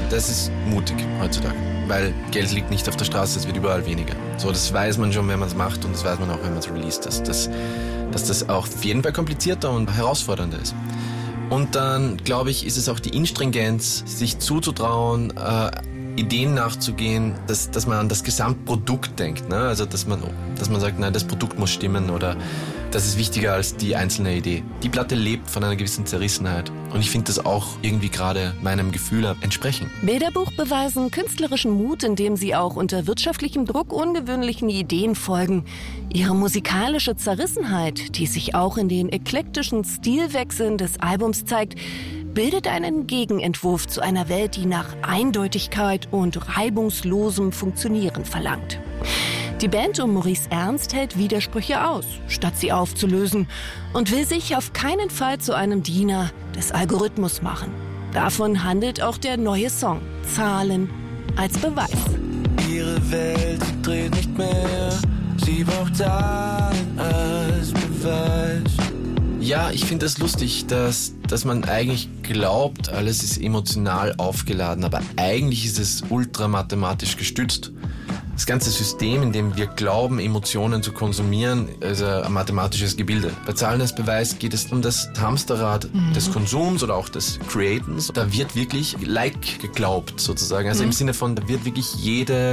Das ist mutig heutzutage, weil Geld liegt nicht auf der Straße, es wird überall weniger. So, das weiß man schon, wenn man es macht und das weiß man auch, wenn man es released, dass das auch auf jeden Fall komplizierter und herausfordernder ist. Und dann, glaube ich, ist es auch die Instringenz, sich zuzutrauen, Ideen nachzugehen, dass man an das Gesamtprodukt denkt. Ne? Also dass man sagt, nein, das Produkt muss stimmen oder das ist wichtiger als die einzelne Idee. Die Platte lebt von einer gewissen Zerrissenheit. Und ich finde das auch irgendwie gerade meinem Gefühl entsprechen. Bilderbuch beweisen künstlerischen Mut, indem sie auch unter wirtschaftlichem Druck ungewöhnlichen Ideen folgen. Ihre musikalische Zerrissenheit, die sich auch in den eklektischen Stilwechseln des Albums zeigt, bildet einen Gegenentwurf zu einer Welt, die nach Eindeutigkeit und reibungslosem Funktionieren verlangt. Die Band um Maurice Ernst hält Widersprüche aus, statt sie aufzulösen, und will sich auf keinen Fall zu einem Diener des Algorithmus machen. Davon handelt auch der neue Song Zahlen als Beweis. Ihre Welt dreht nicht mehr, sie braucht Zahlen als Beweis. Ja, ich finde es lustig, dass man eigentlich glaubt, alles ist emotional aufgeladen, aber eigentlich ist es ultramathematisch gestützt. Das ganze System, in dem wir glauben, Emotionen zu konsumieren, ist ein mathematisches Gebilde. Bei Zahlen als Beweis geht es um das Hamsterrad des Konsums oder auch des Createns. Da wird wirklich geglaubt sozusagen. Also im Sinne von, da wird wirklich jede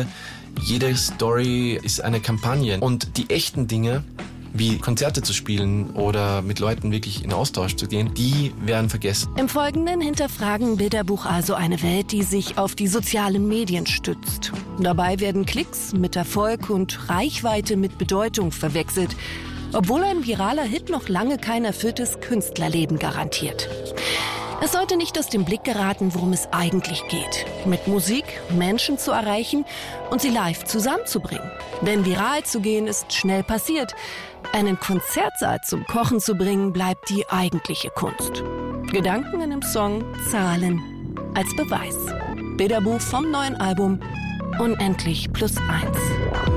Story ist eine Kampagne. Und die echten Dinge, wie Konzerte zu spielen oder mit Leuten wirklich in Austausch zu gehen, die werden vergessen. Im Folgenden hinterfragen Bilderbuch also eine Welt, die sich auf die sozialen Medien stützt. Dabei werden Klicks mit Erfolg und Reichweite mit Bedeutung verwechselt, obwohl ein viraler Hit noch lange kein erfülltes Künstlerleben garantiert. Es sollte nicht aus dem Blick geraten, worum es eigentlich geht. Mit Musik Menschen zu erreichen und sie live zusammenzubringen. Denn viral zu gehen ist schnell passiert. Einen Konzertsaal zum Kochen zu bringen, bleibt die eigentliche Kunst. Gedanken in dem Song Zahlen als Beweis. Bilderbuch vom neuen Album Unendlich +1.